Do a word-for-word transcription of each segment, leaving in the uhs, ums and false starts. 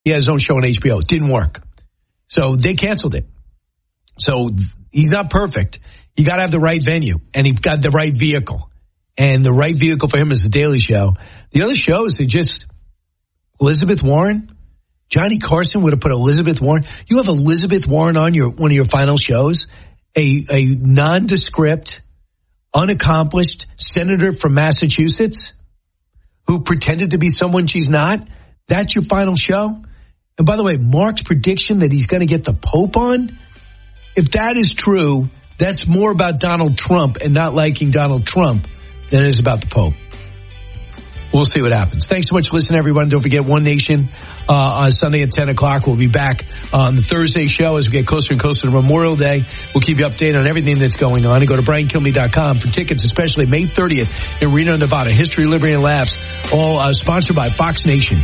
He had his own show on H B O. It didn't work. So they canceled it. So he's not perfect. You got to have the right venue, and he got the right vehicle. And the right vehicle for him is The Daily Show. The other shows, they just, Elizabeth Warren, Johnny Carson would have put Elizabeth Warren. You have Elizabeth Warren on your one of your final shows, a, a nondescript, unaccomplished senator from Massachusetts who pretended to be someone she's not. That's your final show. And by the way, Mark's prediction that he's going to get the Pope on, if that is true, that's more about Donald Trump and not liking Donald Trump than it is about the Pope. We'll see what happens. Thanks so much for listening, everyone. Don't forget One Nation uh, on Sunday at ten o'clock. We'll be back on the Thursday show as we get closer and closer to Memorial Day. We'll keep you updated on everything that's going on. And go to brian kilmeade dot com for tickets, especially May thirtieth in Reno, Nevada. History, Liberty, and Laughs, all uh, sponsored by Fox Nation.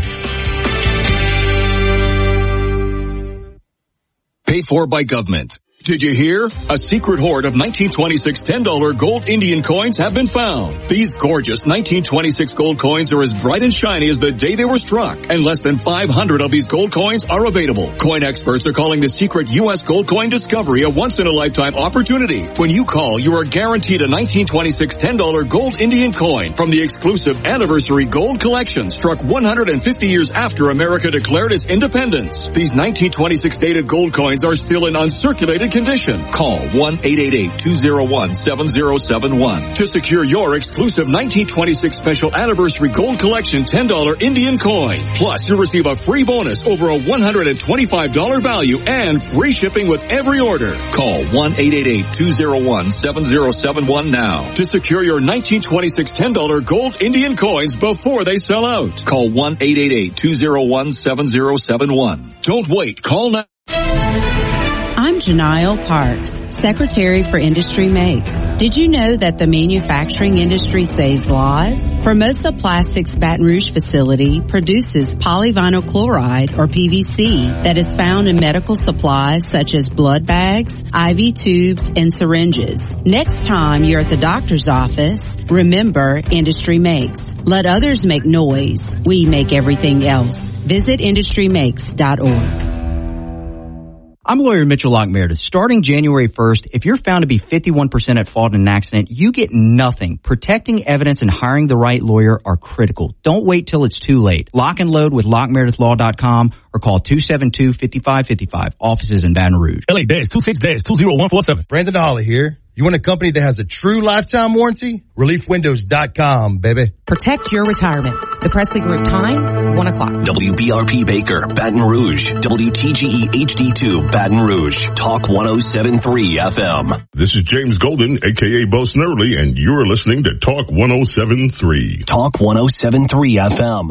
Paid for by government. Did you hear? A secret hoard of nineteen twenty-six ten dollar gold Indian coins have been found. These gorgeous nineteen twenty-six gold coins are as bright and shiny as the day they were struck, and less than five hundred of these gold coins are available. Coin experts are calling the secret U S gold coin discovery a once-in-a-lifetime opportunity. When you call, you are guaranteed a nineteen twenty-six ten dollar gold Indian coin from the exclusive Anniversary Gold Collection, struck one hundred fifty years after America declared its independence. These nineteen twenty-six dated gold coins are still in uncirculated condition. Call one eight eight eight, two oh one, seven oh seven one to secure your exclusive nineteen twenty-six Special Anniversary Gold Collection ten dollar Indian coin. Plus, you'll receive a free bonus over a one hundred twenty-five dollar value and free shipping with every order. Call one eight eight eight, two oh one, seven oh seven one now to secure your nineteen twenty-six ten dollar gold Indian coins before they sell out. Call one eight eight eight, two oh one, seven oh seven one. Don't wait. Call now. I'm Janelle Parks, Secretary for Industry Makes. Did you know that the manufacturing industry saves lives? Formosa Plastics Baton Rouge facility produces polyvinyl chloride, or P V C, that is found in medical supplies such as blood bags, I V tubes, and syringes. Next time you're at the doctor's office, remember Industry Makes. Let others make noise. We make everything else. Visit industry makes dot org. I'm lawyer Mitchell Locke Meredith. Starting January first, if you're found to be fifty-one percent at fault in an accident, you get nothing. Protecting evidence and hiring the right lawyer are critical. Don't wait till it's too late. Lock and load with lock meredith law dot com or call two seven two, five five five five. Offices in Baton Rouge. L A dash two six dash two oh one four seven. Brandon Hawley here. You want a company that has a true lifetime warranty? relief windows dot com, baby. Protect your retirement. The Presley Group time, one o'clock. W B R P Baker, Baton Rouge. W T G E H D two, Baton Rouge. Talk one oh seven point three F M. This is James Golden, a k a. Bo Snerdley, and you're listening to Talk one oh seven point three. Talk one oh seven point three F M.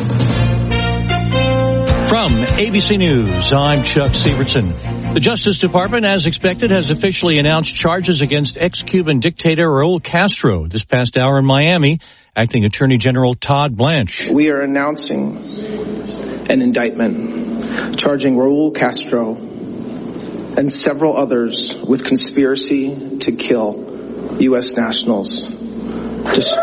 From A B C News, I'm Chuck Severson. The Justice Department, as expected, has officially announced charges against ex-Cuban dictator Raul Castro. This past hour in Miami, Acting Attorney General Todd Blanche. We are announcing an indictment charging Raul Castro and several others with conspiracy to kill U S nationals. Just...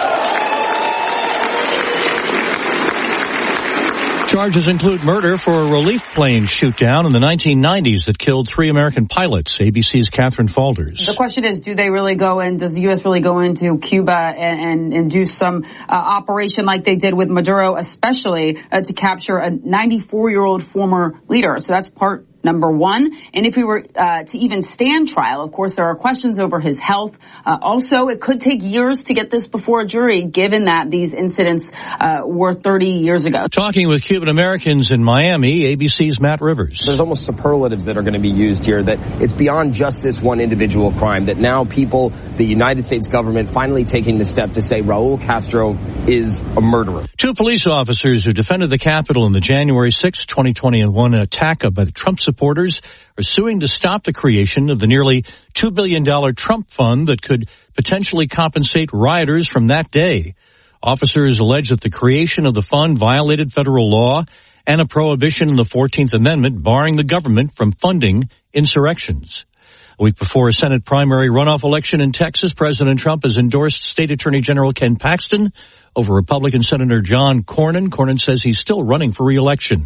Charges include murder for a relief plane shoot-down in the nineteen nineties that killed three American pilots. A B C's Catherine Falders. The question is, do they really go in, does the U S really go into Cuba and, and, and do some uh, operation like they did with Maduro, especially uh, to capture a ninety-four-year-old former leader? So that's part number one. And if we were uh, to even stand trial, of course, there are questions over his health. Uh, also, it could take years to get this before a jury, given that these incidents uh, were thirty years ago. Talking with Cuban Americans in Miami, A B C's Matt Rivers. There's almost superlatives that are going to be used here, that it's beyond just this one individual crime, that now people, the United States government, finally taking the step to say Raul Castro is a murderer. Two police officers who defended the Capitol in the January sixth, twenty twenty-one attack by the Trump supporters are suing to stop the creation of the nearly two billion dollars Trump fund that could potentially compensate rioters from that day. Officers allege that the creation of the fund violated federal law and a prohibition in the fourteenth Amendment barring the government from funding insurrections. A week before a Senate primary runoff election in Texas, President Trump has endorsed State Attorney General Ken Paxton over Republican Senator John Cornyn. Cornyn says he's still running for re-election.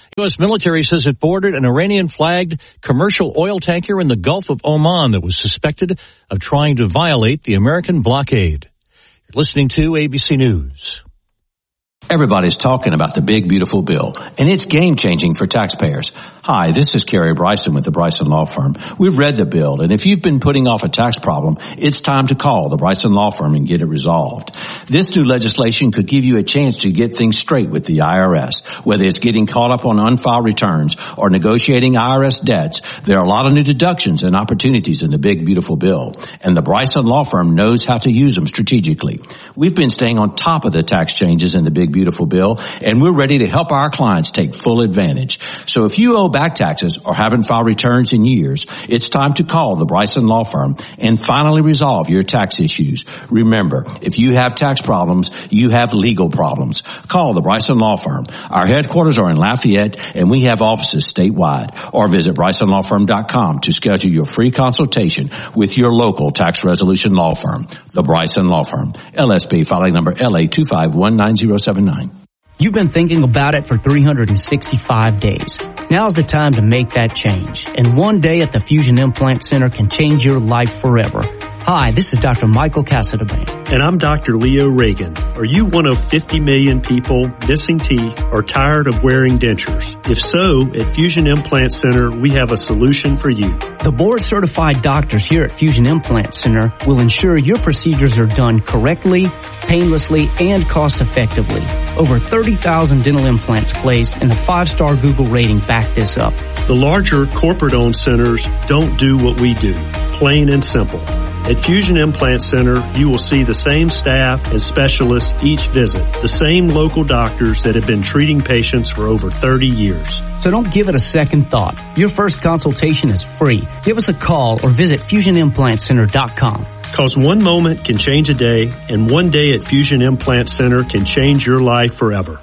U S military says it boarded an Iranian-flagged commercial oil tanker in the Gulf of Oman that was suspected of trying to violate the American blockade. You're listening to A B C News. Everybody's talking about the big, beautiful bill, and it's game-changing for taxpayers. Hi, this is Kerry Bryson with the Bryson Law Firm. We've read the bill, and if you've been putting off a tax problem, it's time to call the Bryson Law Firm and get it resolved. This new legislation could give you a chance to get things straight with the I R S. Whether it's getting caught up on unfiled returns or negotiating I R S debts, there are a lot of new deductions and opportunities in the big, beautiful bill, and the Bryson Law Firm knows how to use them strategically. We've been staying on top of the tax changes in the big, beautiful bill, and we're ready to help our clients take full advantage. So if you owe back taxes or haven't filed returns in years, it's time to call the Bryson Law Firm and finally resolve your tax issues. Remember, if you have tax problems, you have legal problems. Call the Bryson Law Firm. Our headquarters are in Lafayette, and we have offices statewide. Or visit bryson law firm dot com to schedule your free consultation with your local tax resolution law firm. The Bryson Law Firm. L S B filing number L A two five one nine zero seven nine. You've been thinking about it for three hundred sixty-five days. Now's the time to make that change. And one day at the Fusion Implant Center can change your life forever. Hi, this is Doctor Michael Casadebane. And I'm Doctor Leo Reagan. Are you one of fifty million people missing teeth or tired of wearing dentures? If so, at Fusion Implant Center, we have a solution for you. The board-certified doctors here at Fusion Implant Center will ensure your procedures are done correctly, painlessly, and cost-effectively. Over thirty thousand dental implants placed, and the five-star Google rating back this up. The larger corporate-owned centers don't do what we do, plain and simple. At Fusion Implant Center, you will see the same staff and specialists each visit, the same local doctors that have been treating patients for over thirty years. So don't give it a second thought. Your first consultation is free. Give us a call or visit fusion implant center dot com. Because one moment can change a day, and one day at Fusion Implant Center can change your life forever.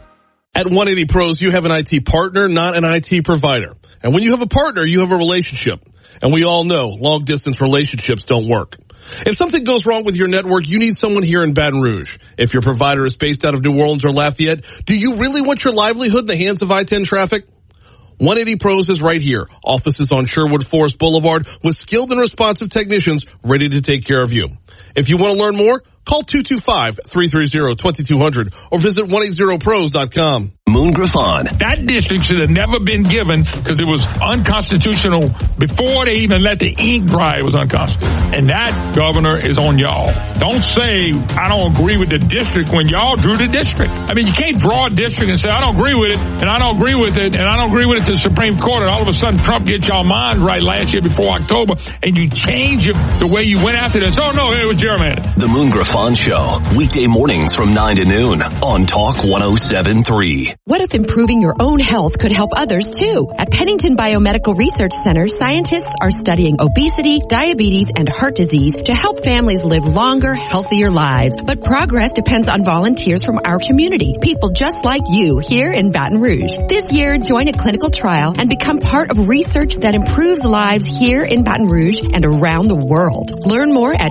At one eighty Pros, you have an I T partner, not an I T provider. And when you have a partner, you have a relationship. And we all know long-distance relationships don't work. If something goes wrong with your network, you need someone here in Baton Rouge. If your provider is based out of New Orleans or Lafayette, do you really want your livelihood in the hands of I ten traffic? one eighty Pros is right here. Offices on Sherwood Forest Boulevard with skilled and responsive technicians ready to take care of you. If you want to learn more, call two two five, three three zero, two two zero zero or visit one eighty pros dot com. Moon Griffon. That district should have never been given because it was unconstitutional before they even let the ink dry. It was unconstitutional. And that, Governor, is on y'all. Don't say, I don't agree with the district when y'all drew the district. I mean, you can't draw a district and say, I don't agree with it, and I don't agree with it, and I don't agree with it to the Supreme Court, and all of a sudden Trump gets y'all minds right last year before October, and you change it the way you went after this. Oh, no, it was gerrymandered. The Moon Griffon Show, weekday mornings from nine to noon on Talk one oh seven point three. What if improving your own health could help others too? At Pennington Biomedical Research Center, scientists are studying obesity, diabetes, and heart disease to help families live longer, healthier lives. But progress depends on volunteers from our community, people just like you here in Baton Rouge. This year, join a clinical trial and become part of research that improves lives here in Baton Rouge and around the world. Learn more at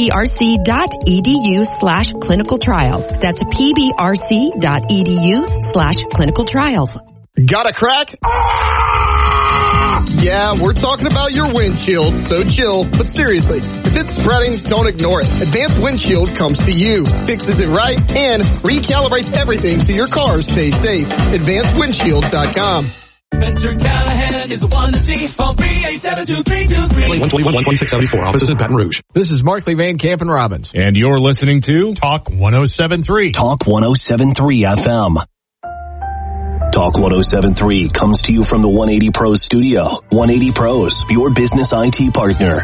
pbrc.edu slash clinical trials. That's pbrc.edu slash clinical trials. Got a crack? Ah! Yeah, we're talking about your windshield, so chill. But seriously, if it's spreading, don't ignore it. Advanced Windshield comes to you, fixes it right, and recalibrates everything so your car stays safe. advanced windshield dot com. Spencer Callahan is the one to see. Phone three eight seven two three two three. one twenty-one, one twenty-six seventy-four. Offices in Baton Rouge. This is Markley Van Camp and Robbins. And you're listening to Talk one oh seven point three. Talk one oh seven point three F M. Talk one oh seven point three comes to you from the one eighty Pros studio. one eighty Pros, your business I T partner.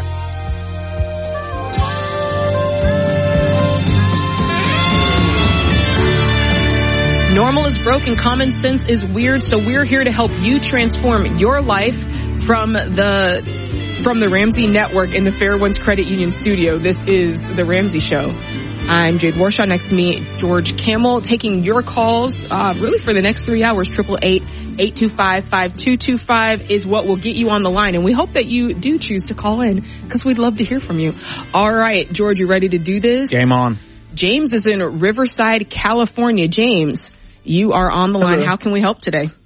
Normal is broken, common sense is weird, so we're here to help you transform your life from the from the Ramsey Network in the Fair Winds Credit Union studio. This is The Ramsey Show. I'm Jade Warshaw. Next to me, George Camel, taking your calls uh, really for the next three hours. Triple eight, eight two five, five two two five is what will get you on the line. And we hope that you do choose to call in because we'd love to hear from you. All right, George, you ready to do this? Game on. James is in Riverside, California. James, you are on the line. Hello. How can we help today?